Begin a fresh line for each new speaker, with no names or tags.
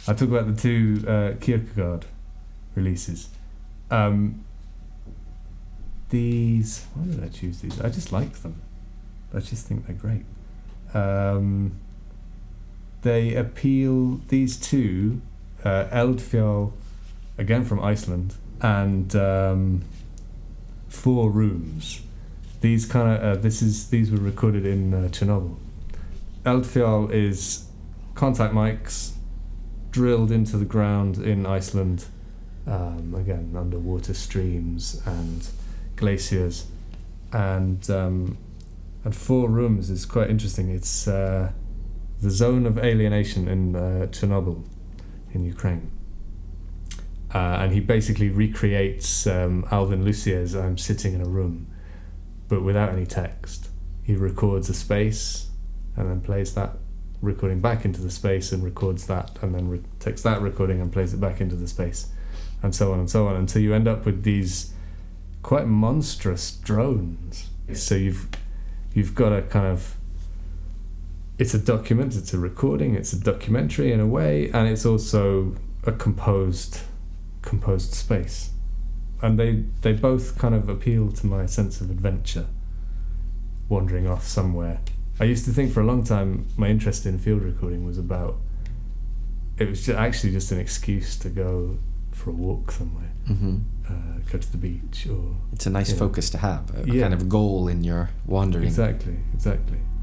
I talk about the two Kierkegaard releases. These, why did I choose these? I just like them. I just think they're great. They appeal, these two, Eldfjall, again from Iceland, and Four Rooms. These these were recorded in Chernobyl. Eldfjall is contact mics drilled into the ground in Iceland, again underwater streams and glaciers, and Four Rooms is quite interesting. It's the zone of alienation in Chernobyl in Ukraine, and he basically recreates Alvin Lucier's "I'm sitting in a room," but without any text. He records a space and then plays that recording back into the space and records that, and then takes that recording and plays it back into the space, and so on and so on, until you end up with these quite monstrous drones. So you've got a kind of, it's a document, it's a recording, it's a documentary in a way, and it's also a composed space. And they both kind of appeal to my sense of adventure, wandering off somewhere. I used to think for a long time my interest in field recording was about, it was actually just an excuse to go for a walk somewhere, go to the beach, or
it's a nice focus to have, a kind of goal in your wandering.
Exactly.